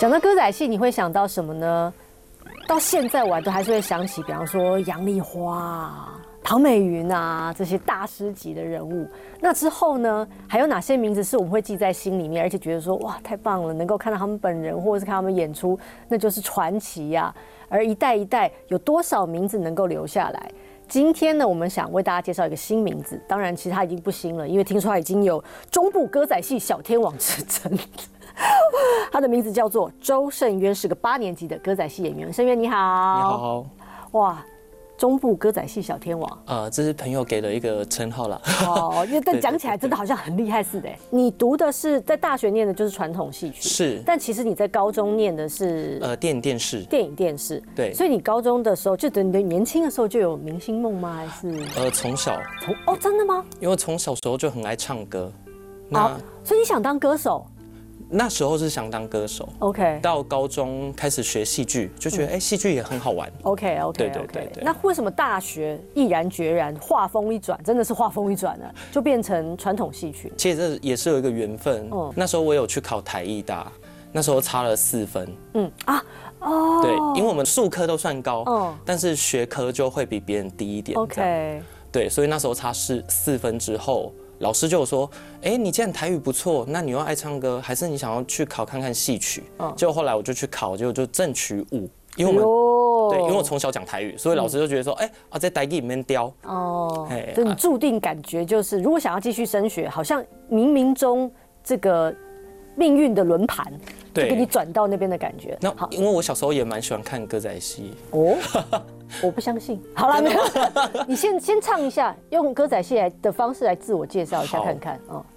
讲到歌仔戏，你会想到什么呢？到现在我都还是会想起，比方说杨丽花啊、唐美云啊这些大师级的人物。那之后呢，还有哪些名字是我们会记在心里面，而且觉得说哇太棒了，能够看到他们本人或者是看他们演出，那就是传奇呀。而一代一代有多少名字能够留下来？今天呢，我们想为大家介绍一个新名字，当然其实他已经不新了，因为听说他已经有中部歌仔戏小天王之称。他的名字叫做周胜渊，是个8年级的歌仔戏演员。胜渊你好。 你好。 哇，中部歌仔戏小天王。 这是朋友给的一个称号啦。 哦，因为但讲起来真的好像很厉害似的。你读的是在大学念的就是传统戏曲， 是。 但其实你在高中念的是电影电视。 电影电视。对。所以你高中的时候，就等你年轻的时候就有明星梦吗？还是？ 从小。 哦，真的吗？ 因为从小时候就很爱唱歌。 所以你想当歌手？ 那时候是想当歌手 ，OK。 到高中开始学戏剧，就觉得戏剧也很好玩 ，OK。对。那为什么大学毅然决然画风一转，真的是画风一转呢，就变成传统戏曲？ 其实这也是有一个缘分。那时候我有去考台艺大，那时候差了4分。对，因为我们术科都算高，但是学科就会比别人低一点。 OK。 对，所以那时候差4分之后。老师就有说，你既然台语不错，那你又爱唱歌，还是你想要去考看看戏曲？结果后来我就去考，就正曲5，因为因为我从小讲台语，所以老师就觉得说，在台语里面雕。 就你注定感觉就是，如果想要继续升学，好像冥冥中这个命运的轮盘，就给你转到那边的感觉。 那因为我小时候也蛮喜欢看歌仔戏。 我不相信。好了，没有，你先唱一下，用歌仔戏的方式来自我介绍一下看看。